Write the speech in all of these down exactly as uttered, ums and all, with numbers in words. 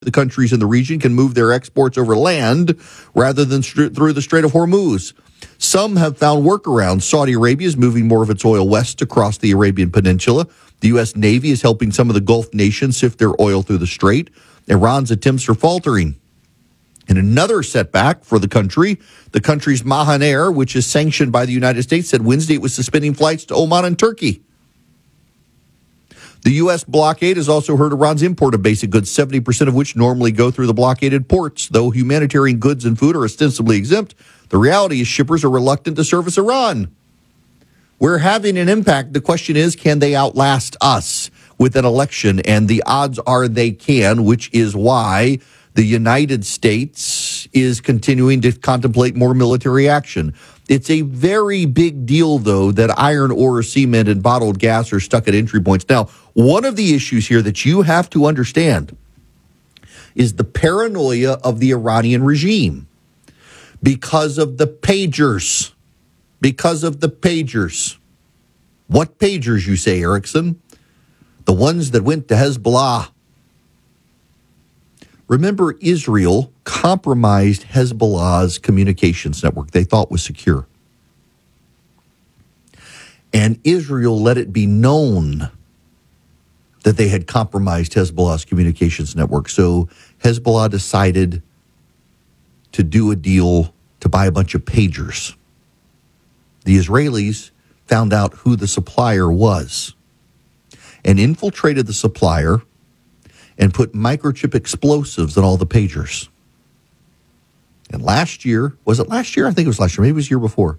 the countries in the region can move their exports over land rather than st- through the Strait of Hormuz. Some have found workarounds. Saudi Arabia is moving more of its oil west across the Arabian Peninsula. The U S. Navy is helping some of the Gulf nations sift their oil through the strait. Iran's attempts are faltering. And another setback for the country, the country's Mahan Air, which is sanctioned by the United States, said Wednesday it was suspending flights to Oman and Turkey. The U S blockade has also hurt Iran's import of basic goods, seventy percent of which normally go through the blockaded ports. Though humanitarian goods and food are ostensibly exempt, the reality is shippers are reluctant to service Iran. We're having an impact. The question is, can they outlast us with an election? And the odds are they can, which is why the United States is continuing to contemplate more military action. It's a very big deal, though, that iron ore, cement, and bottled gas are stuck at entry points. Now, one of the issues here that you have to understand is the paranoia of the Iranian regime because of the pagers. Because of the pagers. What pagers, you say, Erickson? The ones that went to Hezbollah. Remember, Israel compromised Hezbollah's communications network they thought was secure. And Israel let it be known that they had compromised Hezbollah's communications network. So Hezbollah decided to do a deal to buy a bunch of pagers. The Israelis found out who the supplier was and infiltrated the supplier and put microchip explosives in all the pagers. And last year, was it last year? I think it was last year. Maybe it was the year before.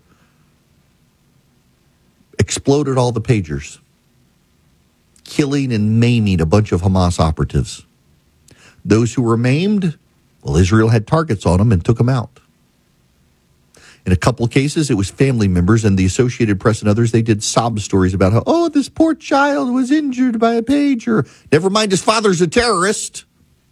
Exploded all the pagers, killing and maiming a bunch of Hamas operatives. Those who were maimed, well, Israel had targets on them and took them out. In a couple of cases, it was family members, and the Associated Press and others, they did sob stories about how, oh, this poor child was injured by a pager. Never mind, his father's a terrorist.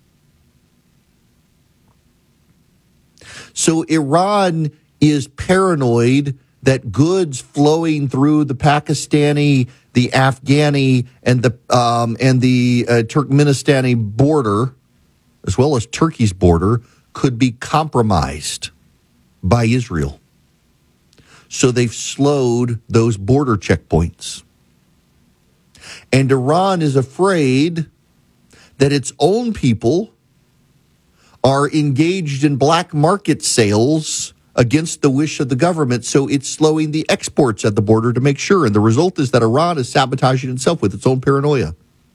So Iran is paranoid that goods flowing through the Pakistani, the Afghani, and the um, and the uh, Turkmenistani border, as well as Turkey's border, could be compromised by Israel. So they've slowed those border checkpoints. And Iran is afraid that its own people are engaged in black market sales against the wish of the government, so it's slowing the exports at the border to make sure. And the result is that Iran is sabotaging itself with its own paranoia.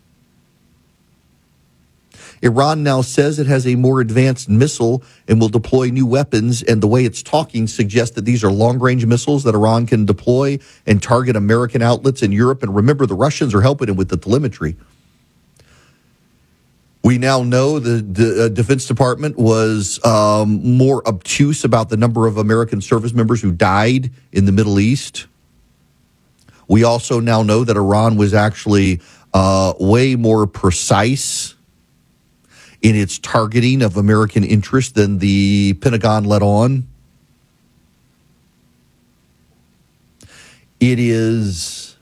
Iran now says it has a more advanced missile and will deploy new weapons, and the way it's talking suggests that these are long-range missiles that Iran can deploy and target American outlets in Europe. And remember, the Russians are helping it with the telemetry. We now know the, the uh, Defense Department was um, more obtuse about the number of American service members who died in the Middle East. We also now know that Iran was actually uh, way more precise in its targeting of American interests than the Pentagon let on. It is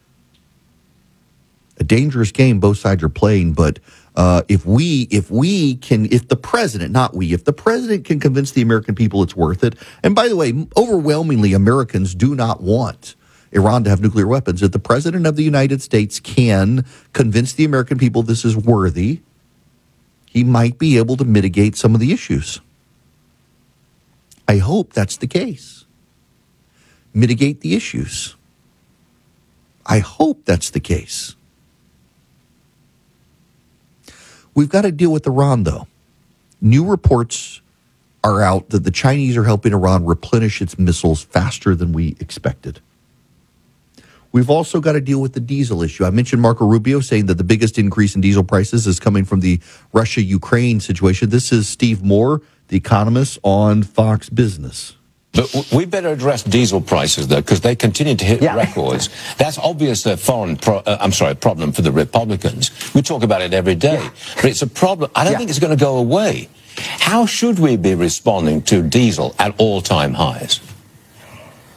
a dangerous game both sides are playing, but uh, if we if we can, if the president, not we, if the president can convince the American people it's worth it, and by the way, overwhelmingly Americans do not want Iran to have nuclear weapons, if the president of the United States can convince the American people this is worthy, he might be able to mitigate some of the issues. I hope that's the case. Mitigate the issues. I hope that's the case. We've got to deal with Iran, though. New reports are out that the Chinese are helping Iran replenish its missiles faster than we expected. We've also got to deal with the diesel issue. I mentioned Marco Rubio saying that the biggest increase in diesel prices is coming from the Russia-Ukraine situation. This is Steve Moore, the economist on Fox Business. But we better address diesel prices, though, because they continue to hit yeah. records. That's obviously a foreign, pro- uh, I'm sorry, problem for the Republicans. We talk about it every day, yeah. but it's a problem. I don't yeah. think it's going to go away. How should we be responding to diesel at all-time highs?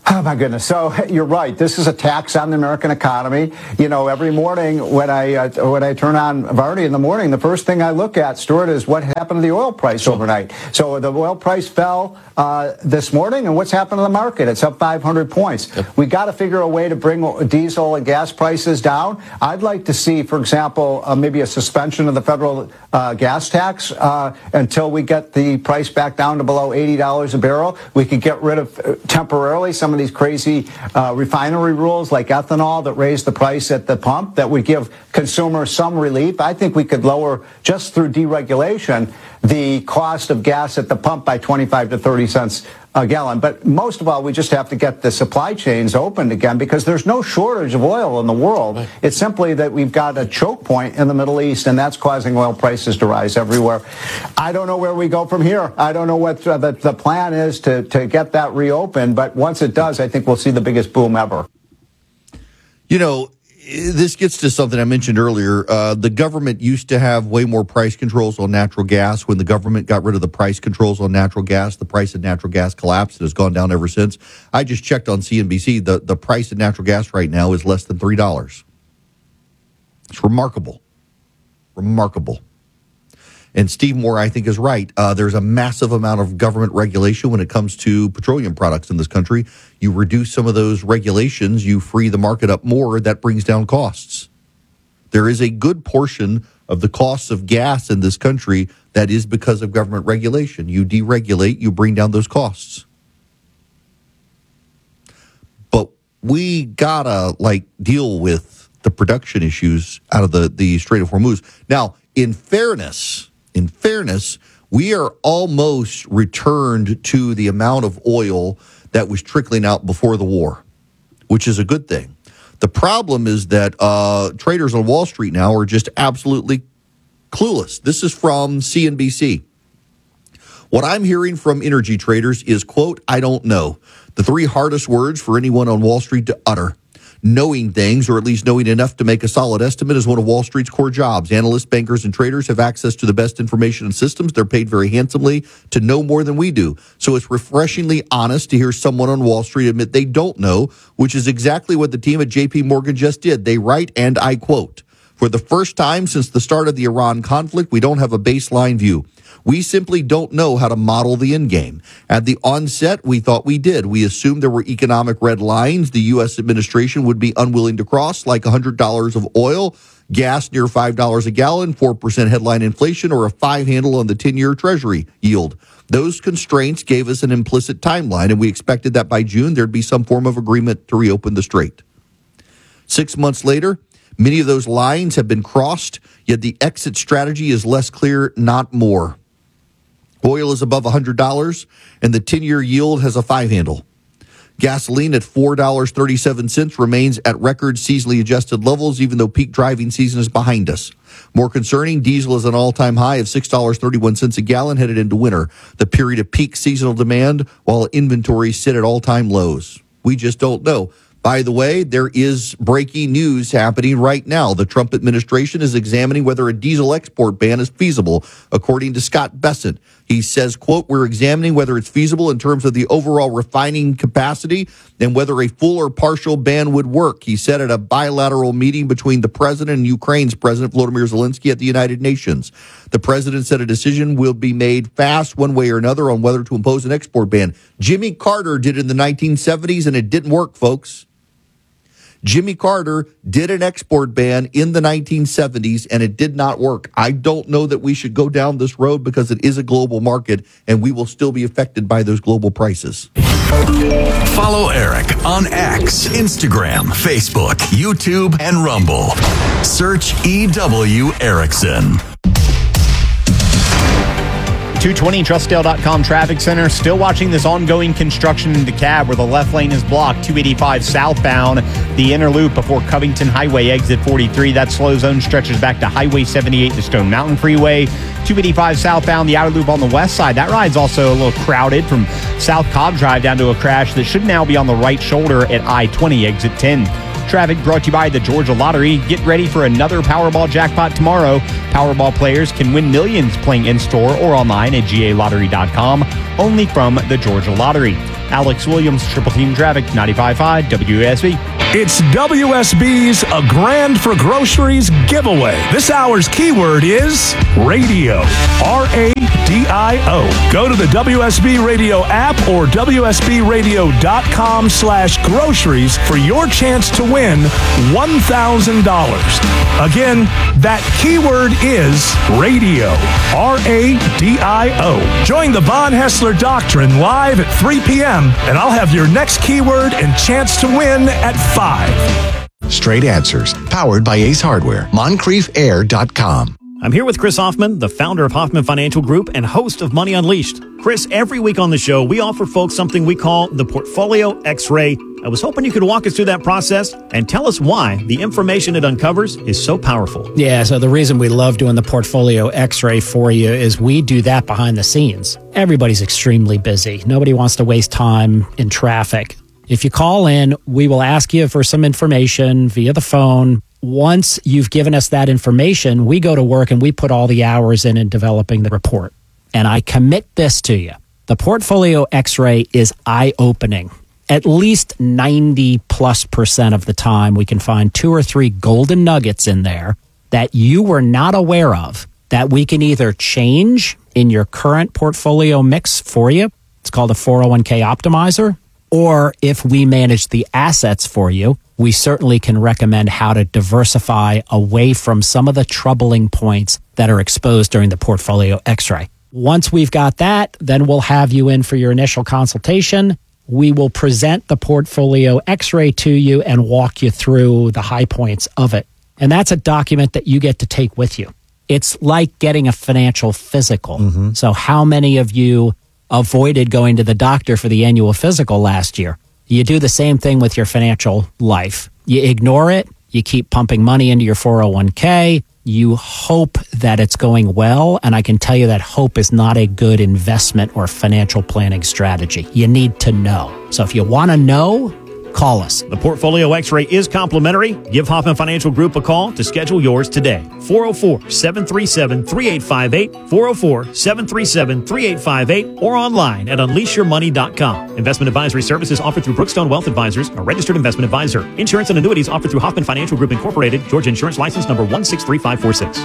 Oh, my goodness. So you're right. This is a tax on the American economy. You know, every morning when I uh, when I turn on Vardy in the morning, the first thing I look at, Stuart, is what happened to the oil price overnight. So the oil price fell uh, this morning, and what's happened to the market? It's up five hundred points. Yep. We got to figure a way to bring diesel and gas prices down. I'd like to see, for example, uh, maybe a suspension of the federal uh, gas tax uh, until we get the price back down to below eighty dollars a barrel. We could get rid of uh, temporarily some of these crazy uh, refinery rules like ethanol that raise the price at the pump that would give consumers some relief. I think we could lower, just through deregulation, the cost of gas at the pump by twenty-five to thirty cents a gallon. But most of all, we just have to get the supply chains opened again, because there's no shortage of oil in the world. Right. It's simply that we've got a choke point in the Middle East, and that's causing oil prices to rise everywhere. I don't know where we go from here. I don't know what the, the plan is to, to get that reopened, but once it does, I think we'll see the biggest boom ever. You know, this gets to something I mentioned earlier. Uh, the government used to have way more price controls on natural gas. When the government got rid of the price controls on natural gas, the price of natural gas collapsed. It has gone down ever since. I just checked on C N B C. The, the price of natural gas right now is less than three dollars. It's remarkable. Remarkable. And Steve Moore, I think, is right. Uh, there's a massive amount of government regulation when it comes to petroleum products in this country. You reduce some of those regulations, you free the market up more, that brings down costs. There is a good portion of the costs of gas in this country that is because of government regulation. You deregulate, you bring down those costs. But we gotta, like, deal with the production issues out of the, the Strait of Hormuz. Now, in fairness... In fairness, we are almost returned to the amount of oil that was trickling out before the war, which is a good thing. The problem is that uh, traders on Wall Street now are just absolutely clueless. This is from C N B C. What I'm hearing from energy traders is, quote, I don't know. The three hardest words for anyone on Wall Street to utter. Knowing things, or at least knowing enough to make a solid estimate, is one of Wall Street's core jobs. Analysts, bankers, and traders have access to the best information and systems. They're paid very handsomely to know more than we do. So it's refreshingly honest to hear someone on Wall Street admit they don't know, which is exactly what the team at J P Morgan just did. They write, and I quote, for the first time since the start of the Iran conflict, we don't have a baseline view. We simply don't know how to model the end game. At the onset, we thought we did. We assumed there were economic red lines the U S administration would be unwilling to cross, like one hundred dollars of oil, gas near five dollars a gallon, four percent headline inflation, or a five handle on the ten-year Treasury yield. Those constraints gave us an implicit timeline, and we expected that by June there'd be some form of agreement to reopen the strait. Six months later, many of those lines have been crossed, yet the exit strategy is less clear, not more. Oil is above one hundred dollars, and the ten-year yield has a five-handle. Gasoline at four dollars and thirty-seven cents remains at record seasonally adjusted levels, even though peak driving season is behind us. More concerning, diesel is an all-time high of six dollars and thirty-one cents a gallon headed into winter, the period of peak seasonal demand, while inventories sit at all-time lows. We just don't know. By the way, there is breaking news happening right now. The Trump administration is examining whether a diesel export ban is feasible, according to Scott Bessent. He says, quote, we're examining whether it's feasible in terms of the overall refining capacity and whether a full or partial ban would work. He said at a bilateral meeting between the president and Ukraine's President Volodymyr Zelensky at the United Nations. The president said a decision will be made fast one way or another on whether to impose an export ban. Jimmy Carter did it in the nineteen seventies, and it didn't work, folks. Jimmy Carter did an export ban in the nineteen seventies, and it did not work. I don't know that we should go down this road because it is a global market, and we will still be affected by those global prices. Follow Eric on X, Instagram, Facebook, YouTube, and Rumble. Search E W Erickson. two twenty Trustdale dot com Traffic Center. Still watching this ongoing construction in DeKalb where the left lane is blocked. two eighty-five southbound, the inner loop before Covington Highway, exit forty-three. That slow zone stretches back to Highway seventy-eight to Stone Mountain Freeway. two eighty-five southbound, the outer loop on the west side. That ride's also a little crowded from South Cobb Drive down to a crash that should now be on the right shoulder at I twenty, exit ten. Traffic brought to you by the Georgia Lottery. Get ready for another Powerball jackpot tomorrow. Powerball players can win millions playing in-store or online at G A lottery dot com, only from the Georgia Lottery. Alex Williams, Triple Team Traffic, ninety-five point five W S B. It's W S B's A Grand for Groceries giveaway. This hour's keyword is radio. R A D I O. Go to the W S B Radio app or W S B radio dot com slash groceries for your chance to win one thousand dollars. Again, that keyword is radio. R A D I O. Join the Von Hessler Doctrine live at three p.m. and I'll have your next keyword and chance to win at five. Straight Answers, powered by Ace Hardware. Moncrief Air dot com. I'm here with Chris Hoffman, the founder of Hoffman Financial Group and host of Money Unleashed. Chris, every week on the show, we offer folks something we call the Portfolio X-Ray. I was hoping you could walk us through that process and tell us why the information it uncovers is so powerful. Yeah, so the reason we love doing the Portfolio X-Ray for you is we do that behind the scenes. Everybody's extremely busy. Nobody wants to waste time in traffic. If you call in, we will ask you for some information via the phone. Once you've given us that information, we go to work and we put all the hours in in developing the report. And I commit this to you. The Portfolio X-Ray is eye-opening. At least ninety plus percent of the time, we can find two or three golden nuggets in there that you were not aware of that we can either change in your current portfolio mix for you. It's called a four oh one k optimizer. Or if we manage the assets for you, we certainly can recommend how to diversify away from some of the troubling points that are exposed during the Portfolio X-Ray. Once we've got that, then we'll have you in for your initial consultation. We will present the Portfolio X-Ray to you and walk you through the high points of it. And that's a document that you get to take with you. It's like getting a financial physical. Mm-hmm. So how many of you avoided going to the doctor for the annual physical last year? You do the same thing with your financial life. You ignore it. You keep pumping money into your four oh one k. You hope that it's going well. And I can tell you that hope is not a good investment or financial planning strategy. You need to know. So if you want to know, call us. The Portfolio X-Ray is complimentary. Give Hoffman Financial Group a call to schedule yours today. four oh four, seven three seven, three eight five eight, four oh four, seven three seven, three eight five eight, or online at unleash your money dot com. Investment advisory services offered through Brookstone Wealth Advisors, a registered investment advisor. Insurance and annuities offered through Hoffman Financial Group Incorporated, Georgia Insurance License number one six three five four six.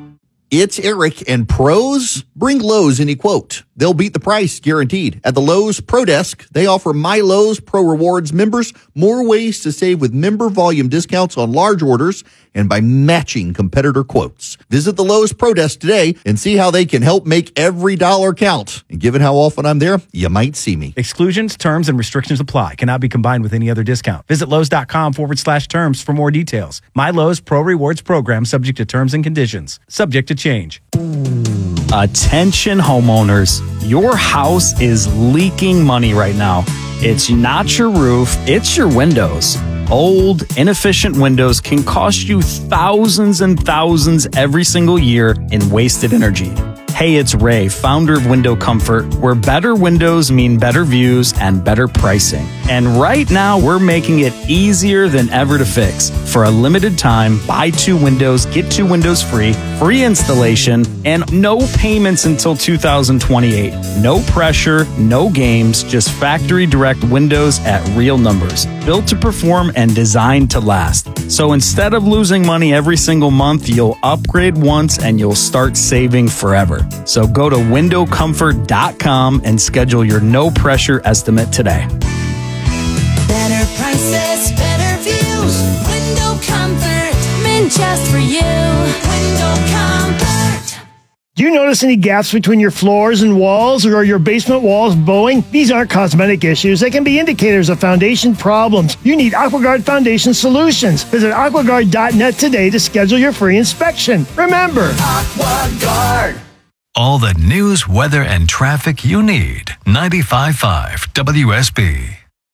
It's Eric and Pros. Bring Lowe's any quote. They'll beat the price, guaranteed. At the Lowe's Pro Desk, they offer My Lowe's Pro Rewards members more ways to save with member volume discounts on large orders and by matching competitor quotes. Visit the Lowe's Pro Desk today and see how they can help make every dollar count. And given how often I'm there, you might see me. Exclusions, terms, and restrictions apply. Cannot be combined with any other discount. Visit Lowe's.com forward slash terms for more details. My Lowe's Pro Rewards program subject to terms and conditions. Subject to change. Attention homeowners, your house is leaking money right now. It's not your roof, it's your windows. Old, inefficient windows can cost you thousands and thousands every single year in wasted energy. Hey, it's Ray, founder of Window Comfort, where better windows mean better views and better pricing. And right now, we're making it easier than ever to fix. For a limited time, buy two windows, get two windows free, free installation, and no payments until two thousand twenty-eight. No pressure, no games, just factory direct windows at real numbers. Built to perform and designed to last. So instead of losing money every single month, you'll upgrade once and you'll start saving forever. So go to window comfort dot com and schedule your no pressure estimate today. Better prices, better views. Window Comfort, meant just for you. Window Comfort. Do you notice any gaps between your floors and walls, or are your basement walls bowing? These aren't cosmetic issues. They can be indicators of foundation problems. You need AquaGuard Foundation Solutions. Visit aqua guard dot net today to schedule your free inspection. Remember, AquaGuard. All the news, weather, and traffic you need. ninety-five point five W S B.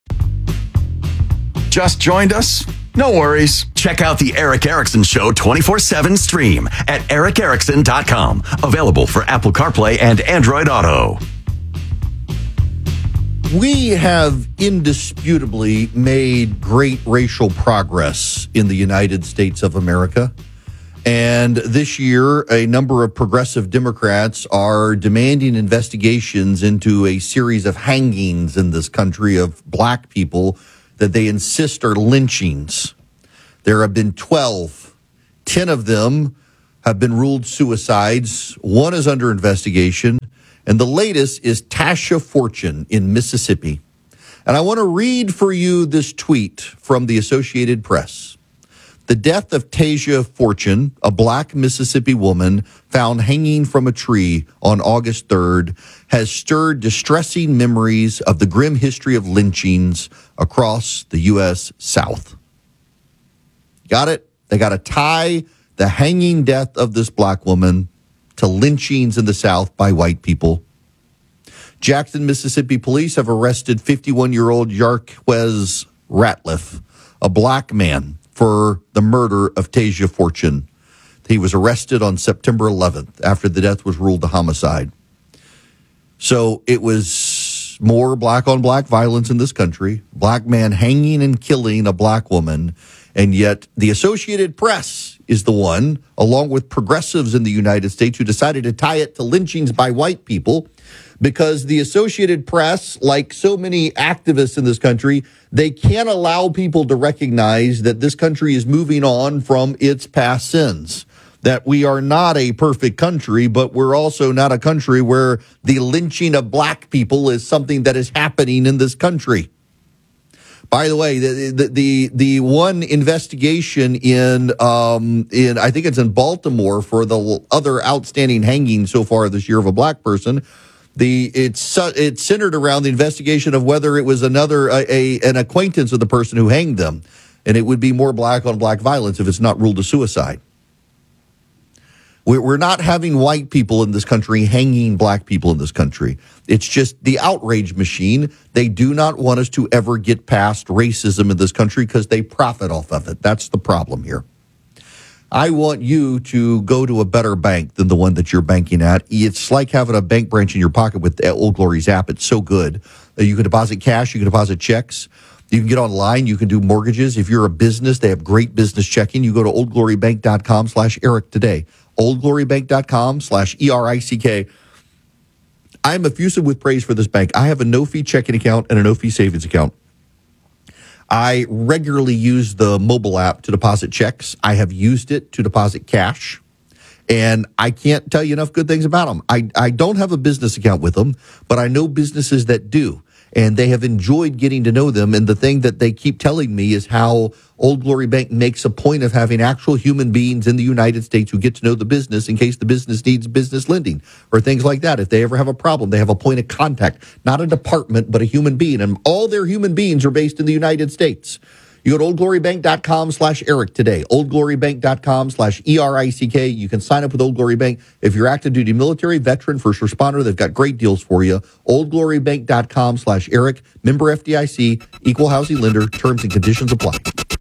Just joined us? No worries. Check out the Eric Erickson Show twenty-four seven stream at eric erickson dot com. Available for Apple CarPlay and Android Auto. We have indisputably made great racial progress in the United States of America. And this year, a number of progressive Democrats are demanding investigations into a series of hangings in this country of black people that they insist are lynchings. There have been twelve. ten of them have been ruled suicides. One is under investigation. And the latest is Tasha Fortune in Mississippi. And I want to read for you this tweet from the Associated Press. The death of Tasha Fortune, a black Mississippi woman found hanging from a tree on August third, has stirred distressing memories of the grim history of lynchings across the U S South. Got it? They got to tie the hanging death of this black woman to lynchings in the South by white people. Jackson, Mississippi police have arrested fifty-one-year-old Jarquez Ratliff, a black man, for the murder of Tasha Fortune. He was arrested on September eleventh after the death was ruled a homicide. So it was more black-on-black violence in this country, black man hanging and killing a black woman, and yet the Associated Press is the one, along with progressives in the United States, who decided to tie it to lynchings by white people, because the Associated Press, like so many activists in this country, they can't allow people to recognize that this country is moving on from its past sins, that we are not a perfect country, but we're also not a country where the lynching of black people is something that is happening in this country. By the way, the the the, the one investigation in um in I think it's in Baltimore for the other outstanding hanging so far this year of a black person, the it's it's centered around the investigation of whether it was another a, a an acquaintance of the person who hanged them, and it would be more black on black violence if it's not ruled a suicide. We're not having white people in this country hanging black people in this country. It's just the outrage machine. They do not want us to ever get past racism in this country because they profit off of it. That's the problem here. I want you to go to a better bank than the one that you're banking at. It's like having a bank branch in your pocket with the Old Glory's app. It's so good. You can deposit cash. You can deposit checks. You can get online. You can do mortgages. If you're a business, they have great business checking. You go to oldglorybank.com slash Eric today. oldglorybank.com slash E R I C K. I'm effusive with praise for this bank. I have a no-fee checking account and a no-fee savings account. I regularly use the mobile app to deposit checks. I have used it to deposit cash, and I can't tell you enough good things about them. I, I don't have a business account with them, but I know businesses that do, and they have enjoyed getting to know them. And the thing that they keep telling me is how Old Glory Bank makes a point of having actual human beings in the United States who get to know the business in case the business needs business lending or things like that. If they ever have a problem, they have a point of contact, not a department, but a human being. And all their human beings are based in the United States. You go to oldglorybank.com slash Eric today, oldglorybank.com slash E R I C K. You can sign up with Old Glory Bank. If you're active duty military, veteran, first responder, they've got great deals for you. oldglorybank.com slash Eric, member F D I C, equal housing lender, terms and conditions apply.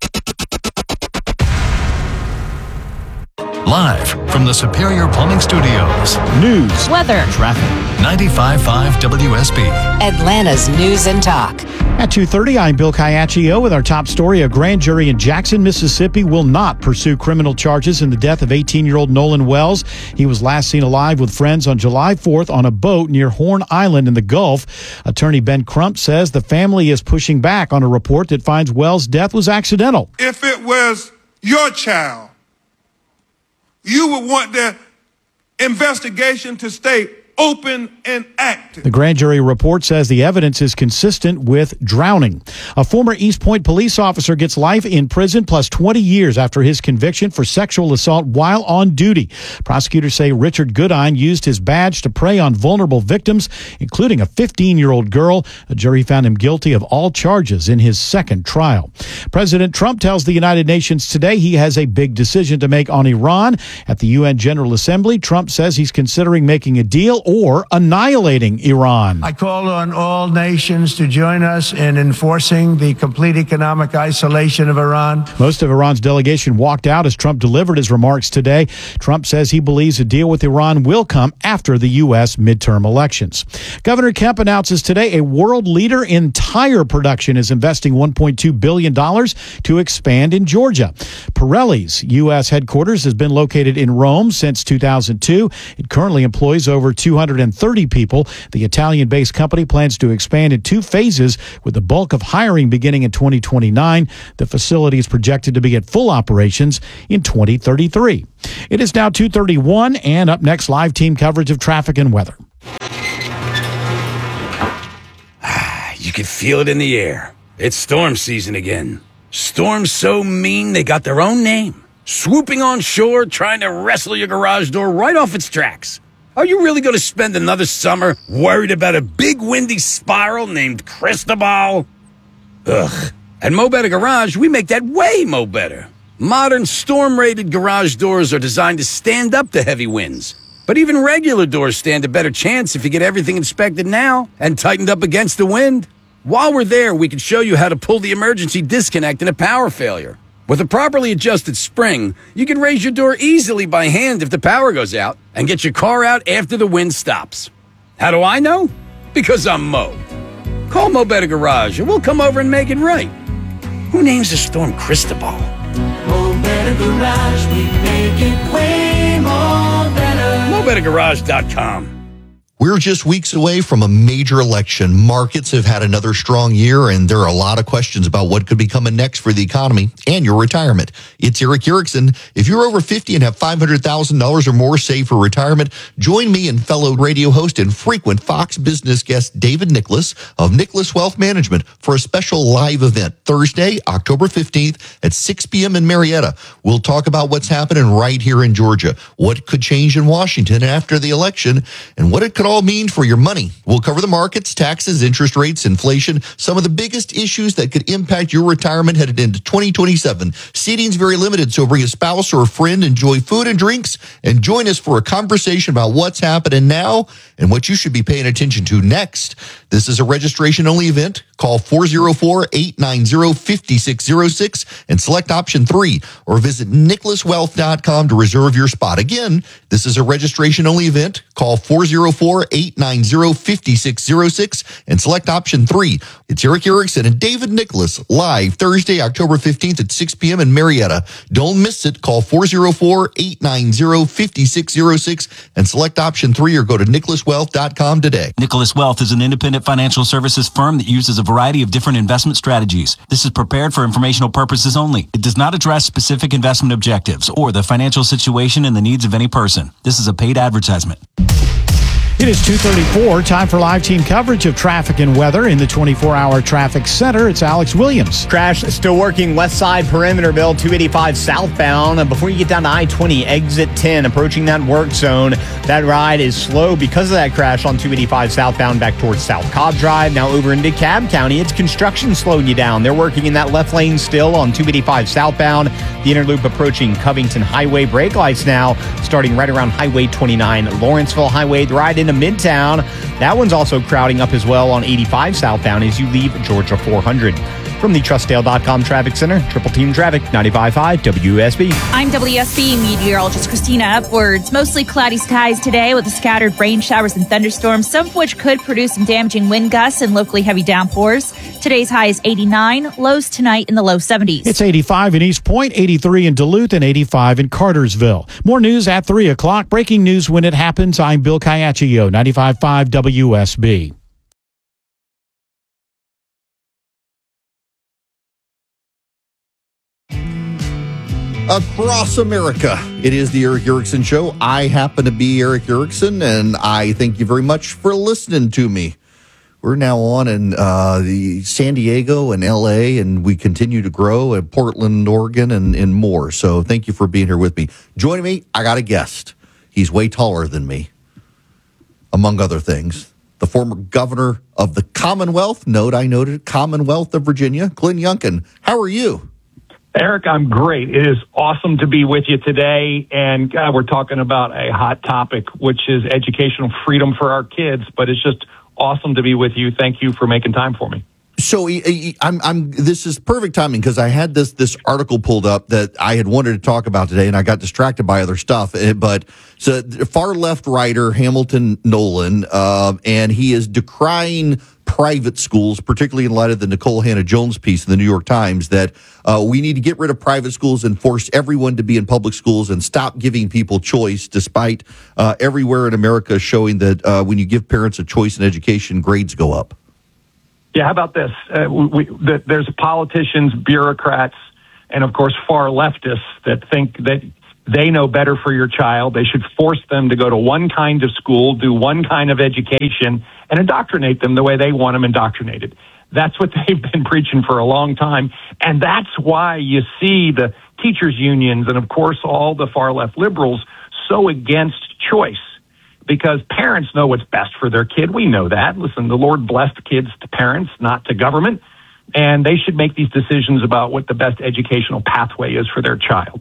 Live from the Superior Plumbing Studios. News, weather, traffic. ninety-five point five W S B. Atlanta's News and Talk. At two thirty, I'm Bill Caiaccio with our top story. A grand jury in Jackson, Mississippi will not pursue criminal charges in the death of eighteen-year-old Nolan Wells. He was last seen alive with friends on July fourth on a boat near Horn Island in the Gulf. Attorney Ben Crump says the family is pushing back on a report that finds Wells' death was accidental. If it was your child, you would want the investigation to stay open and active. The grand jury report says the evidence is consistent with drowning. A former East Point police officer gets life in prison plus twenty years after his conviction for sexual assault while on duty. Prosecutors say Richard Goodine used his badge to prey on vulnerable victims, including a fifteen-year-old girl. A jury found him guilty of all charges in his second trial. President Trump tells the United Nations today he has a big decision to make on Iran. At the U N General Assembly, Trump says he's considering making a deal or annihilating Iran. I call on all nations to join us in enforcing the complete economic isolation of Iran. Most of Iran's delegation walked out as Trump delivered his remarks today. Trump says he believes a deal with Iran will come after the U S midterm elections. Governor Kemp announces today a world leader in tire production is investing one point two billion dollars to expand in Georgia. Pirelli's U S headquarters has been located in Rome since two thousand two. It currently employs over two hundred thirty people. The Italian-based company plans to expand in two phases, with the bulk of hiring beginning in twenty twenty-nine. The facility is projected to be at full operations in twenty thirty-three. It is now two thirty-one, and up next, live team coverage of traffic and weather. You can feel it in the air. It's storm season again. Storms so mean they got their own name. Swooping on shore, trying to wrestle your garage door right off its tracks. Are you really going to spend another summer worried about a big windy spiral named Cristobal? Ugh. At Mo Better Garage, we make that way mo better. Modern storm-rated garage doors are designed to stand up to heavy winds. But even regular doors stand a better chance if you get everything inspected now and tightened up against the wind. While we're there, we can show you how to pull the emergency disconnect in a power failure. With a properly adjusted spring, you can raise your door easily by hand if the power goes out and get your car out after the wind stops. How do I know? Because I'm Mo. Call Mo Better Garage and we'll come over and make it right. Who names the storm Cristobal? Mo Better Garage, we make it way more better. Mo Better Garage dot com. We're just weeks away from a major election. Markets have had another strong year, and there are a lot of questions about what could be coming next for the economy and your retirement. It's Erick Erickson. If you're over fifty and have five hundred thousand dollars or more saved for retirement, join me and fellow radio host and frequent Fox Business guest David Nicholas of Nicholas Wealth Management for a special live event Thursday, October fifteenth at six p.m. in Marietta. We'll talk about what's happening right here in Georgia, what could change in Washington after the election, and what it could all mean for your money. We'll cover the markets, taxes, interest rates, inflation, some of the biggest issues that could impact your retirement headed into twenty twenty-seven. Seating's very limited, so bring a spouse or a friend, enjoy food and drinks, and join us for a conversation about what's happening now and what you should be paying attention to next. This is a registration-only event. Call four oh four, eight nine oh, five six oh six and select option three, or visit nicholas wealth dot com to reserve your spot. Again, this is a registration-only event. Call four oh four, eight nine oh, five six oh six and select option three. It's Erick Erickson and David Nicholas live Thursday, October fifteenth at six p.m. in Marietta. Don't miss it. Call four oh four, eight nine oh, five six oh six and select option three, or go to nicholas wealth dot com today. Nicholas Wealth is an independent financial services firm that uses a variety of different investment strategies. This is prepared for informational purposes only. It does not address specific investment objectives or the financial situation and the needs of any person. This is a paid advertisement. It is two thirty-four, time for live team coverage of traffic and weather in the twenty-four hour traffic center. It's Alex Williams. Crash still working west side perimeter build two eighty-five southbound. And before you get down to I twenty, exit ten, approaching that work zone. That ride is slow because of that crash on two eighty-five southbound back towards South Cobb Drive. Now over into Cobb County, it's construction slowing you down. They're working in that left lane still on two eighty-five southbound. The inner loop approaching Covington Highway. Brake lights now starting right around Highway twenty-nine, Lawrenceville Highway. The ride into Midtown. That one's also crowding up as well on eighty-five southbound as you leave Georgia four hundred. From the Trustdale dot com Traffic Center, Triple Team Traffic, ninety-five point five W S B. I'm W S B meteorologist Christina Upwards. Mostly cloudy skies today with the scattered rain showers and thunderstorms, some of which could produce some damaging wind gusts and locally heavy downpours. Today's high is eighty-nine, lows tonight in the low seventies. It's eighty-five in East Point, eighty-three in Duluth, and eighty-five in Cartersville. More news at three o'clock. Breaking news when it happens. I'm Bill Caiaccio, ninety-five point five W S B. Across America, it is the Erick Erickson Show. I happen to be Erick Erickson, and I thank you very much for listening to me. We're now on in uh, the San Diego and L A, and we continue to grow in Portland, Oregon, and, and more. So thank you for being here with me. Joining me, I got a guest. He's way taller than me, among other things. The former governor of the Commonwealth, note I noted, Commonwealth of Virginia, Glenn Youngkin. How are you? Eric, I'm great. It is awesome to be with you today. And God, we're talking about a hot topic, which is educational freedom for our kids. But it's just awesome to be with you. Thank you for making time for me. So I'm, I'm, this is perfect timing because I had this, this article pulled up that I had wanted to talk about today and I got distracted by other stuff. But so far left writer Hamilton Nolan, uh, and he is decrying private schools, particularly in light of the Nicole Hannah-Jones piece in the New York Times, that uh, we need to get rid of private schools and force everyone to be in public schools and stop giving people choice, despite uh, everywhere in America showing that uh, when you give parents a choice in education, grades go up. Yeah, how about this? Uh, we, the, there's politicians, bureaucrats, and of course far leftists that think that they know better for your child. They should force them to go to one kind of school, do one kind of education, and indoctrinate them the way they want them indoctrinated. That's what they've been preaching for a long time. And that's why you see the teachers' unions and, of course, all the far left liberals so against choice. Because parents know what's best for their kid. We know that. Listen, the Lord blessed kids to parents, not to government. And they should make these decisions about what the best educational pathway is for their child.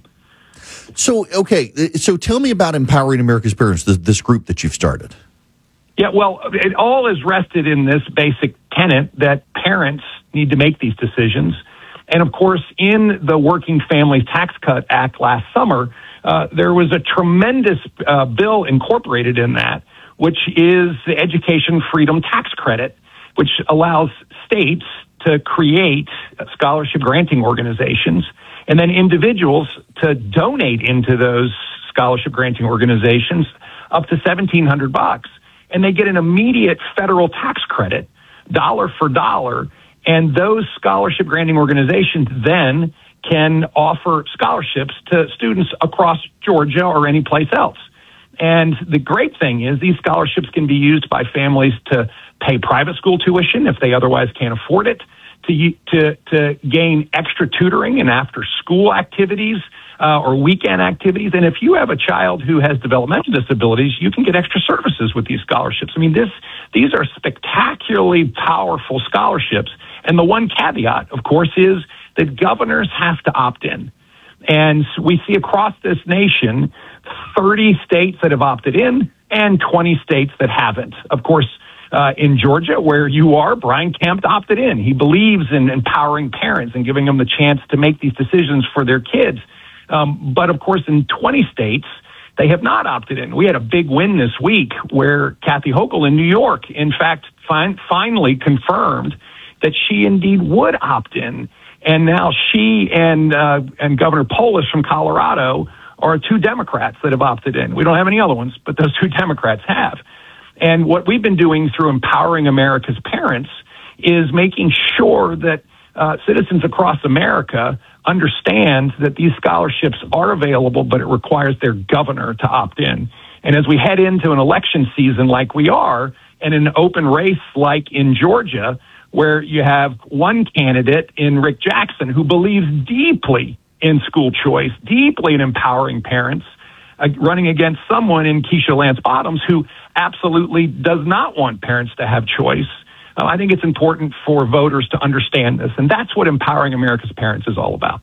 So, okay, so tell me about Empowering America's Parents, this, this group that you've started. Yeah, well, it all is rested in this basic tenet that parents need to make these decisions. And, of course, in the Working Families Tax Cut Act last summer, Uh, there was a tremendous uh, bill incorporated in that, which is the Education Freedom Tax Credit, which allows states to create scholarship granting organizations and then individuals to donate into those scholarship granting organizations up to seventeen hundred bucks. And they get an immediate federal tax credit, dollar for dollar. And those scholarship granting organizations then can offer scholarships to students across Georgia or any place else. And the great thing is these scholarships can be used by families to pay private school tuition if they otherwise can't afford it, to to, to gain extra tutoring and after school activities uh, or weekend activities. And if you have a child who has developmental disabilities, you can get extra services with these scholarships. I mean, this these are spectacularly powerful scholarships. And the one caveat, of course, is that governors have to opt in. And we see across this nation thirty states that have opted in and twenty states that haven't. Of course, uh, in Georgia, where you are, Brian Kemp opted in. He believes in empowering parents and giving them the chance to make these decisions for their kids. Um, but, of course, in twenty states, they have not opted in. We had a big win this week where Kathy Hochul in New York, in fact, fin- finally confirmed that she indeed would opt in. And now she and uh, and Governor Polis from Colorado are two Democrats that have opted in. We don't have any other ones, but those two Democrats have. And what we've been doing through Empowering America's Parents is making sure that uh, citizens across America understand that these scholarships are available, but it requires their governor to opt in. And as we head into an election season like we are, and an open race like in Georgia, where you have one candidate in Rick Jackson who believes deeply in school choice, deeply in empowering parents, uh, running against someone in Keisha Lance Bottoms who absolutely does not want parents to have choice. Uh, I think it's important for voters to understand this, and that's what Empowering America's Parents is all about.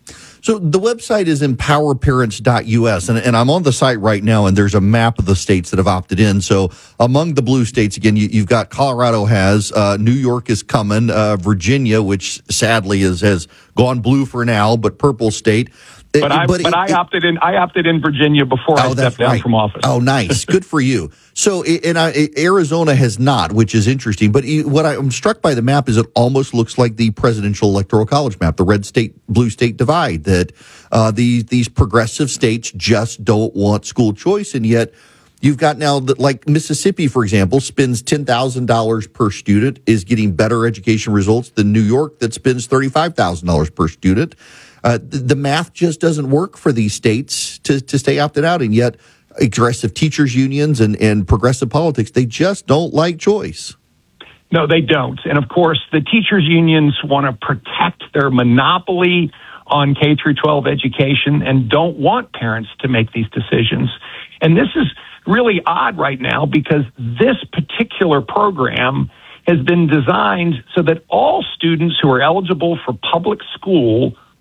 So the website is empower parents dot U S, and, and I'm on the site right now, and there's a map of the states that have opted in. So among the blue states, again, you, you've got Colorado has, uh, New York is coming, uh, Virginia, which sadly is, has gone blue for now, but purple state. But I, but, but it, I opted in. I opted in Virginia before oh, I stepped down right. from office. Oh, nice, good for you. So, and I, Arizona has not, which is interesting. But what I'm struck by the map is it almost looks like the presidential electoral college map, the red state, blue state divide. That uh, these these progressive states just don't want school choice, and yet you've got now that, like Mississippi, for example, spends ten thousand dollars per student, is getting better education results than New York, that spends thirty-five thousand dollars per student. Uh, the, the math just doesn't work for these states to, to stay opted out, and yet aggressive teachers unions and, and progressive politics, they just don't like choice. No, they don't. And of course, the teachers unions want to protect their monopoly on K through twelve education and don't want parents to make these decisions. And this is really odd right now because this particular program has been designed so that all students who are eligible for public school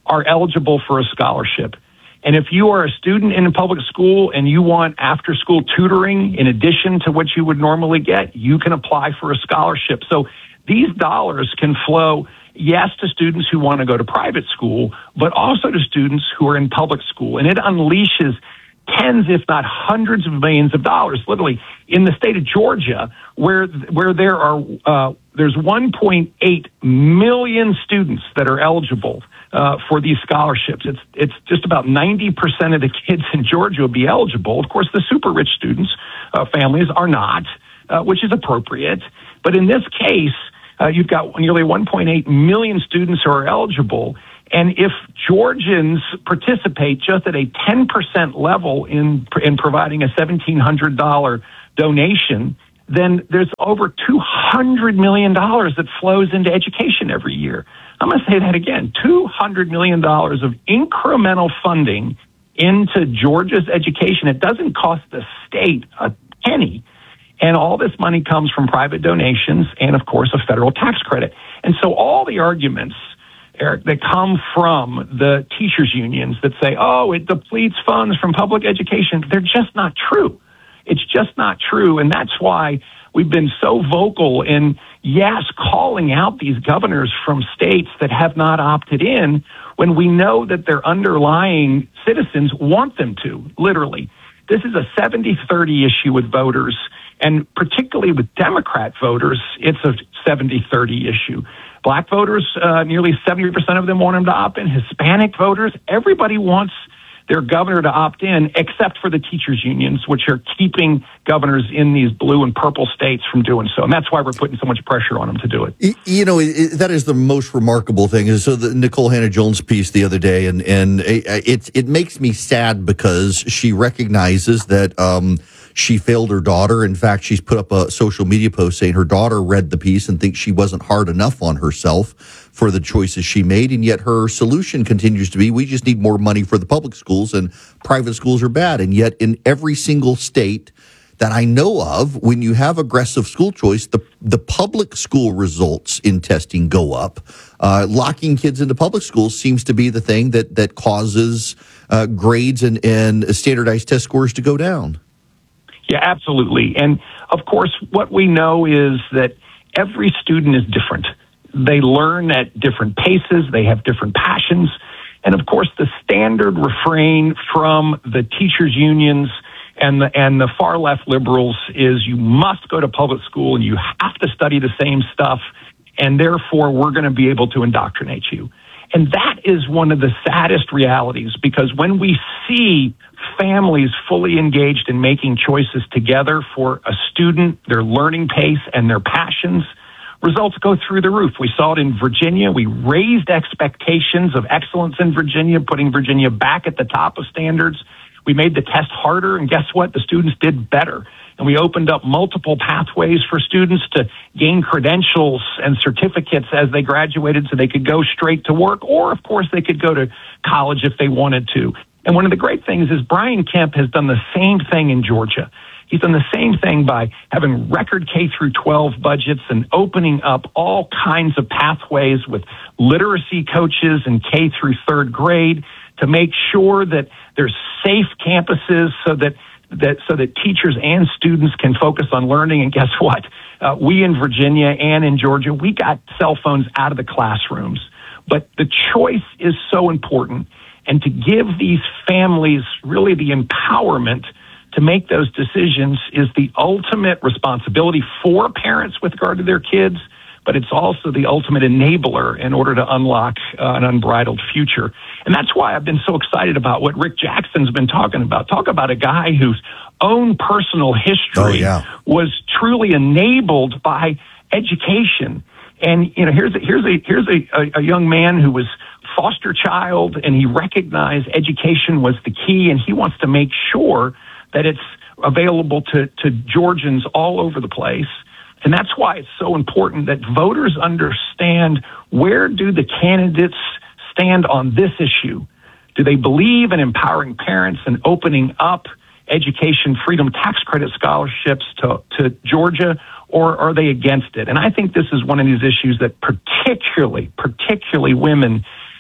are eligible for a scholarship. And if you are a student in a public school and you want after-school tutoring in addition to what you would normally get, you can apply for a scholarship. So these dollars can flow, yes, to students who want to go to private school, but also to students who are in public school. And it unleashes tens, if not hundreds of millions of dollars, literally, in the state of Georgia, where where there are uh, there's one point eight million students that are eligible uh, for these scholarships. It's it's just about ninety percent of the kids in Georgia will be eligible. Of course, the super rich students, uh, families are not, uh, which is appropriate. But in this case, uh, you've got nearly one point eight million students who are eligible. And if Georgians participate just at a ten percent level in in providing a seventeen hundred dollars donation, then there's over two hundred million dollars that flows into education every year. I'm going to say that again, two hundred million dollars of incremental funding into Georgia's education. It doesn't cost the state a penny. And all this money comes from private donations and, of course, a federal tax credit. And so all the arguments, Eric, that come from the teachers' unions that say, oh, it depletes funds from public education, they're just not true. It's just not true. And that's why we've been so vocal in, yes, calling out these governors from states that have not opted in when we know that their underlying citizens want them to, literally. This is a seventy thirty issue with voters, and particularly with Democrat voters, it's a seventy thirty issue. Black voters, uh, nearly seventy percent of them want them to opt in. Hispanic voters, everybody wants their governor to opt in, except for the teachers' unions, which are keeping governors in these blue and purple states from doing so. And that's why we're putting so much pressure on them to do it. You know, it, that is the most remarkable thing. Is so the Nicole Hannah-Jones piece the other day, and and it it, it makes me sad because she recognizes that um, she failed her daughter. In fact, she's put up a social media post saying her daughter read the piece and thinks she wasn't hard enough on herself for the choices she made, and yet her solution continues to be, we just need more money for the public schools, and private schools are bad. And yet in every single state that I know of, when you have aggressive school choice, the the public school results in testing go up. Uh, locking kids into public schools seems to be the thing that that causes uh, grades and, and standardized test scores to go down. Yeah, absolutely. And of course, what we know is that every student is different. They learn at different paces. They have different passions. And of course, the standard refrain from the teachers' unions and the, and the far left liberals is you must go to public school and you have to study the same stuff. And therefore, we're going to be able to indoctrinate you. And that is one of the saddest realities, because when we see families fully engaged in making choices together for a student, their learning pace and their passions, results go through the roof. We saw it in Virginia. We raised expectations of excellence in Virginia, putting Virginia back at the top of standards. We made the test harder, and guess what? The students did better. And we opened up multiple pathways for students to gain credentials and certificates as they graduated so they could go straight to work, or, of course, they could go to college if they wanted to. And one of the great things is Brian Kemp has done the same thing in Georgia. He's done the same thing by having record K through twelve budgets and opening up all kinds of pathways with literacy coaches in K through third grade to make sure that there's safe campuses so that that so that teachers and students can focus on learning. And guess what? Uh, we in Virginia and in Georgia, we got cell phones out of the classrooms. But the choice is so important. And to give these families really the empowerment to make those decisions is the ultimate responsibility for parents with regard to their kids, but it's also the ultimate enabler in order to unlock uh, an unbridled future. And that's why I've been so excited about what Rick Jackson's been talking about. Talk about a guy whose own personal history oh, yeah. was truly enabled by education. And, you know, here's a, here's a, here's a, a, a young man who was foster child, and he recognized education was the key, and he wants to make sure that it's available to, to Georgians all over the place. And that's why it's so important that voters understand, where do the candidates stand on this issue? Do they believe in empowering parents and opening up education freedom tax credit scholarships to, to Georgia, or are they against it? And I think this is one of these issues that particularly, particularly women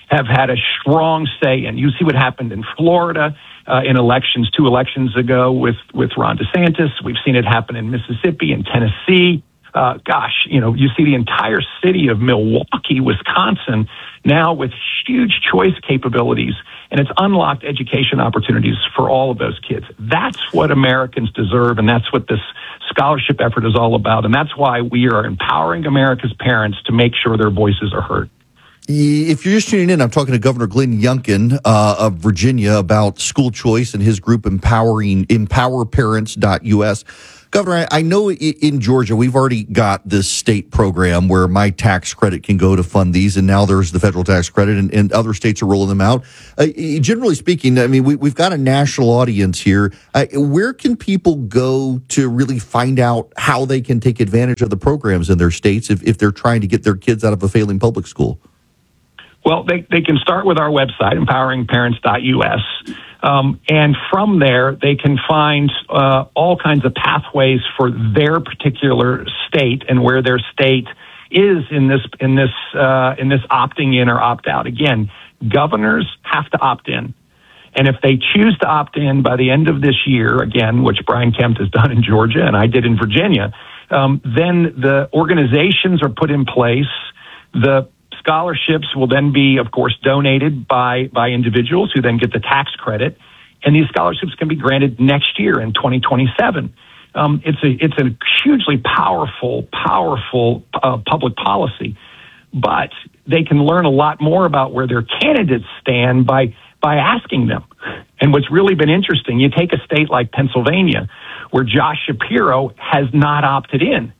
have had a strong say in. You see what happened in Florida uh, in elections two elections ago with, with Ron DeSantis. We've seen it happen in Mississippi and Tennessee. Uh, gosh, you know, you see the entire city of Milwaukee, Wisconsin, now with huge choice capabilities, and it's unlocked education opportunities for all of those kids. That's what Americans deserve, and that's what this scholarship effort is all about, and that's why we are empowering America's parents to make sure their voices are heard. If you're just tuning in, I'm talking to Governor Glenn Youngkin uh, of Virginia about school choice and his group empowering empower parents dot U S. Governor, I know in Georgia, we've already got this state program where my tax credit can go to fund these, and now there's the federal tax credit, and, and other states are rolling them out. Uh, generally speaking, I mean, we, we've got a national audience here. Uh, where can people go to really find out how they can take advantage of the programs in their states if, if they're trying to get their kids out of a failing public school? Well, they, they can start with our website, empowering parents dot U S. Um, and from there, they can find uh, all kinds of pathways for their particular state and where their state is in this in this uh, in this opting in or opt out. Again, governors have to opt in, and if they choose to opt in by the end of this year, again, which Brian Kemp has done in Georgia and I did in Virginia, um, then the organizations are put in place. The scholarships will then be, of course, donated by, by individuals who then get the tax credit, and these scholarships can be granted next year in twenty twenty-seven. Um, it's a it's a hugely powerful, powerful uh, public policy, but they can learn a lot more about where their candidates stand by by asking them. And what's really been interesting, you take a state like Pennsylvania, where Josh Shapiro has not opted in.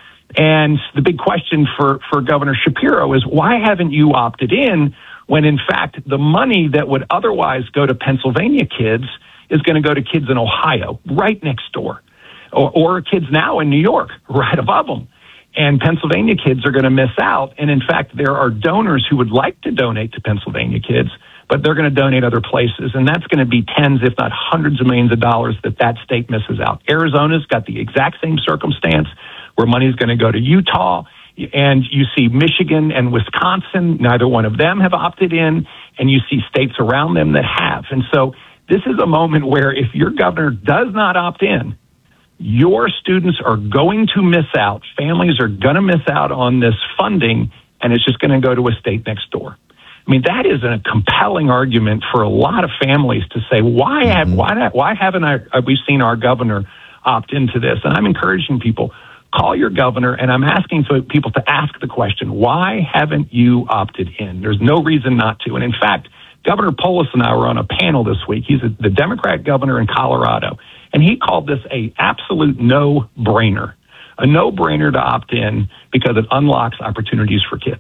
And the big question for, for Governor Shapiro is, why haven't you opted in when, in fact, the money that would otherwise go to Pennsylvania kids is going to go to kids in Ohio, right next door, or, or kids now in New York, right above them. And Pennsylvania kids are going to miss out. And, in fact, there are donors who would like to donate to Pennsylvania kids, but they're going to donate other places. And that's going to be tens, if not hundreds of millions of dollars that that state misses out. Arizona's got the exact same circumstance, where money is going to go to Utah, and you see Michigan and Wisconsin, neither one of them have opted in, and you see states around them that have. And so this is a moment where if your governor does not opt in, your students are going to miss out. Families are going to miss out on this funding, and it's just going to go to a state next door. I mean, that is a compelling argument for a lot of families to say, why have why not, why haven't I, we seen our governor opt into this? And I'm encouraging people, call your governor, and I'm asking for people to ask the question, why haven't you opted in? There's no reason not to. And in fact, Governor Polis and I were on a panel this week. He's a, the Democrat governor in Colorado, and he called this a absolute no-brainer, a no-brainer to opt in because it unlocks opportunities for kids.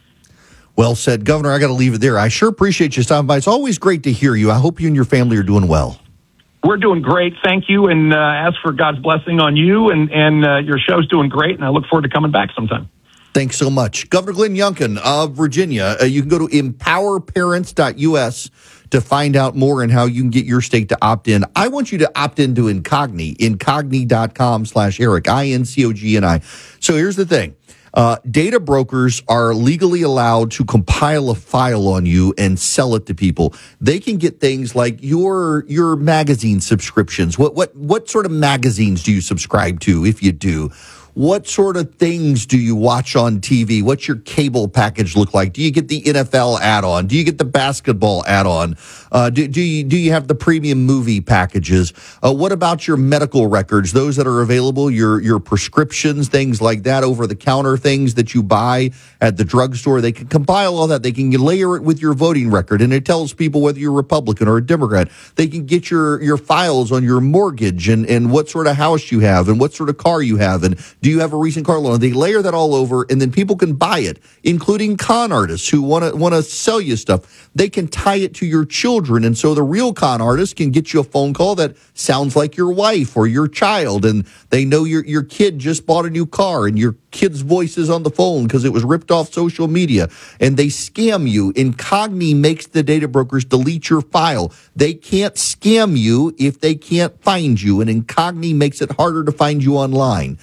Well said, Governor. I got to leave it there. I sure appreciate you stopping by. It's always great to hear you. I hope you and your family are doing well. We're doing great. Thank you. And uh, ask for God's blessing on you, and, and uh, your show's doing great. And I look forward to coming back sometime. Thanks so much. Governor Glenn Youngkin of Virginia. Uh, you can go to empower parents dot U S to find out more and how you can get your state to opt in. I want you to opt into Incogni, incogni dot com slash Eric, I N C O G N I. So here's the thing. Uh, data brokers are legally allowed to compile a file on you and sell it to people. They can get things like your your magazine subscriptions. What what what sort of magazines do you subscribe to, if you do? What sort of things do you watch on T V? What's your cable package look like? Do you get the N F L add-on? Do you get the basketball add-on? Uh, do, do you do you have the premium movie packages? Uh, what about your medical records? Those that are available, your your prescriptions, things like that, over-the-counter things that you buy at the drugstore. They can compile all that. They can layer it with your voting record, and it tells people whether you're Republican or a Democrat. They can get your your files on your mortgage and and what sort of house you have and what sort of car you have, and do you have a recent car loan? They layer that all over, and then people can buy it, including con artists who want to want to sell you stuff. They can tie it to your children, and so the real con artist can get you a phone call that sounds like your wife or your child, and they know your your kid just bought a new car, and your kid's voice is on the phone because it was ripped off social media, and they scam you. Incogni makes the data brokers delete your file. They can't scam you if they can't find you, and Incogni makes it harder to find you online. You go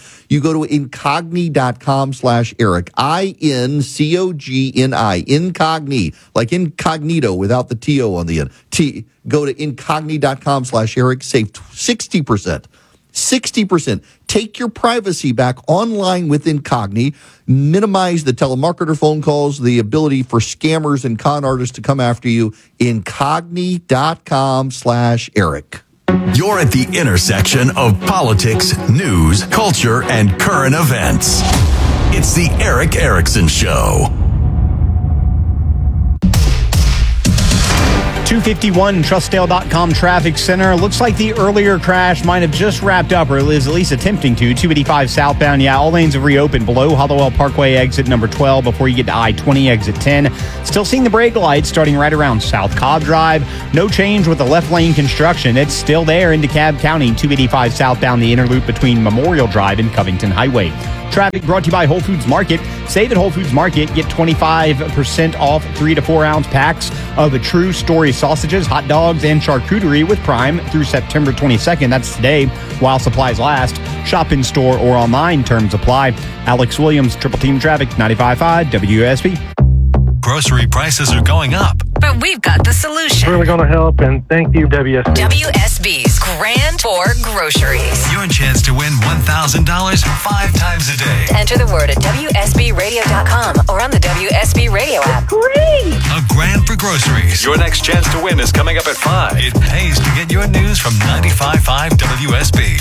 go to incogni.com slash Eric. I N C O G N I. Incogni. Like incognito without the T O on the end. T. Go to incogni.com slash Eric. Save sixty percent. sixty percent. Take your privacy back online with Incogni. Minimize the telemarketer phone calls, the ability for scammers and con artists to come after you. Incogni.com slash Eric. You're at the intersection of politics, news, culture, and current events. It's the Eric Erickson Show. two fifty-one Trustdale dot com Traffic Center. Looks like the earlier crash might have just wrapped up, or is at least attempting to. two eighty-five southbound. Yeah, all lanes have reopened below Hollowell Parkway exit number twelve before you get to I twenty exit ten. Still seeing the brake lights starting right around South Cobb Drive. No change with the left lane construction. It's still there in DeKalb County. two eighty-five southbound, the inner loop between Memorial Drive and Covington Highway. Traffic brought to you by Whole Foods Market. Save at Whole Foods Market. Get twenty-five percent off three to four ounce packs of a True Story sausages, hot dogs, and charcuterie with Prime through September twenty-second. That's today while supplies last. Shop in store or online. Terms apply. Alex Williams, Triple Team Traffic, ninety-five point five W S B. Grocery prices are going up. But we've got the solution. Really going to help, and thank you, W S B. W S B's Grand for Groceries. Your chance to win one thousand dollars five times a day. Enter the word at W S B radio dot com or on the W S B Radio app. Great! A grand for groceries. Your next chance to win is coming up at five. It pays to get your news from ninety-five point five W S B.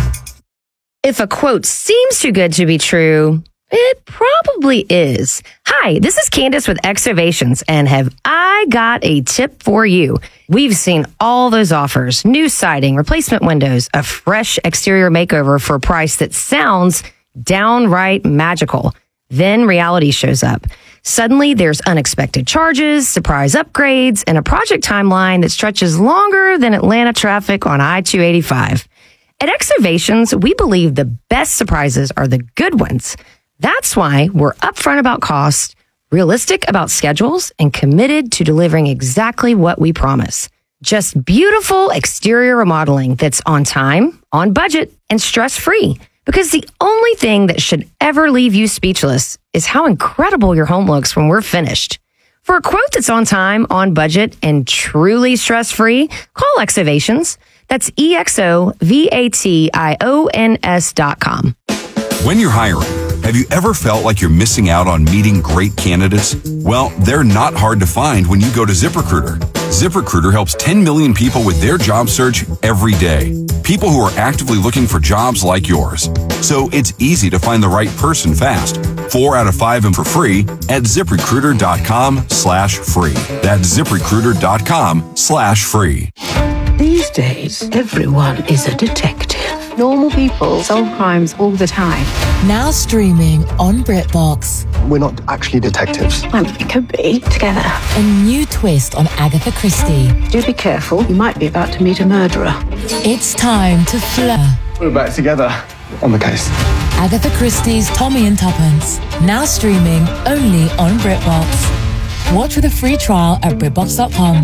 If a quote seems too good to be true, it probably is. Hi, this is Candace with Excavations, and have I got a tip for you? We've seen all those offers, new siding, replacement windows, a fresh exterior makeover for a price that sounds downright magical. Then reality shows up. Suddenly, there's unexpected charges, surprise upgrades, and a project timeline that stretches longer than Atlanta traffic on I two eighty-five. At Excavations, we believe the best surprises are the good ones. That's why we're upfront about cost, realistic about schedules, and committed to delivering exactly what we promise. Just beautiful exterior remodeling that's on time, on budget, and stress-free. Because the only thing that should ever leave you speechless is how incredible your home looks when we're finished. For a quote that's on time, on budget, and truly stress-free, call Excavations. That's E X O V A T I O N S dot com. When you're hiring, have you ever felt like you're missing out on meeting great candidates? Well, they're not hard to find when you go to ZipRecruiter. ZipRecruiter helps ten million people with their job search every day. People who are actively looking for jobs like yours. So it's easy to find the right person fast. Four out of five of them for free at ZipRecruiter.com slash free. That's ZipRecruiter.com slash free. These days, everyone is a detective. Normal people solve crimes all the time. Now streaming on BritBox. We're not actually detectives. Well, we could be together. A new twist on Agatha Christie. Do be careful. You might be about to meet a murderer. It's time to flirt. We're back together on the case. Agatha Christie's Tommy and Tuppence. Now streaming only on BritBox. Watch with a free trial at BritBox dot com.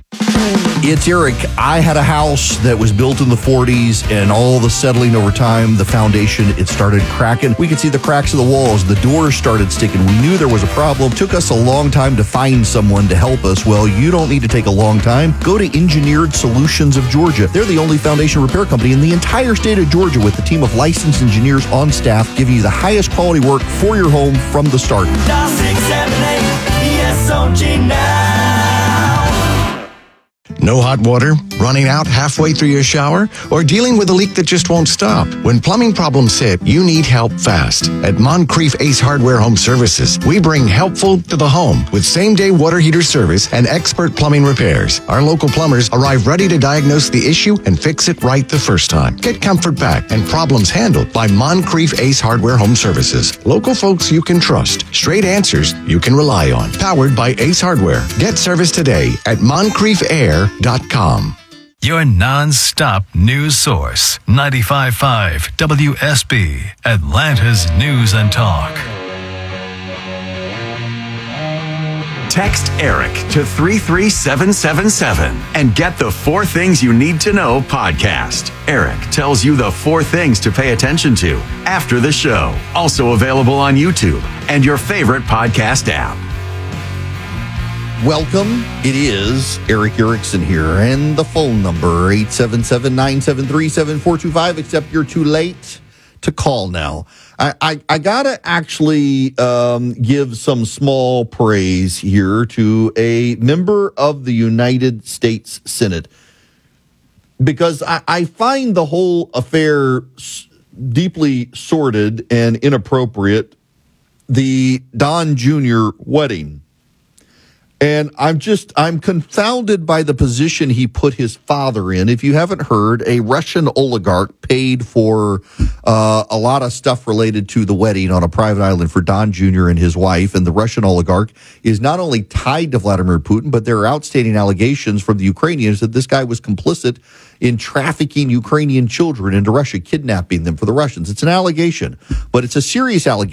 It's Eric. I had a house that was built in the forties, and all the settling over time, the foundation, it started cracking. We could see the cracks of the walls. The doors started sticking. We knew there was a problem. It took us a long time to find someone to help us. Well, you don't need to take a long time. Go to Engineered Solutions of Georgia. They're the only foundation repair company in the entire state of Georgia with a team of licensed engineers on staff giving you the highest quality work for your home from the start. six seven eight E S O G now. No hot water, running out halfway through your shower, or dealing with a leak that just won't stop? When plumbing problems hit, you need help fast. At Moncrief Ace Hardware Home Services, we bring helpful to the home with same-day water heater service and expert plumbing repairs. Our local plumbers arrive ready to diagnose the issue and fix it right the first time. Get comfort back and problems handled by Moncrief Ace Hardware Home Services. Local folks you can trust. Straight answers you can rely on. Powered by Ace Hardware. Get service today at moncrief air dot com. Your non-stop news source, ninety-five point five W S B, Atlanta's News and Talk. Text ERIC to three three seven seven seven and get the Four Things You Need to Know podcast. ERIC tells you the four things to pay attention to after the show. Also available on YouTube and your favorite podcast app. Welcome. It is Eric Erickson here, and the phone number eight seven seven, nine seven three, seven four two five, except you're too late to call now. I, I, I gotta actually um, give some small praise here to a member of the United States Senate, because I, I find the whole affair s- deeply sordid and inappropriate, the Don Junior wedding. And I'm just, I'm confounded by the position he put his father in. If you haven't heard, a Russian oligarch paid for uh, a lot of stuff related to the wedding on a private island for Don Junior and his wife. And the Russian oligarch is not only tied to Vladimir Putin, but there are outstanding allegations from the Ukrainians that this guy was complicit in trafficking Ukrainian children into Russia, kidnapping them for the Russians. It's an allegation, but it's a serious allegation.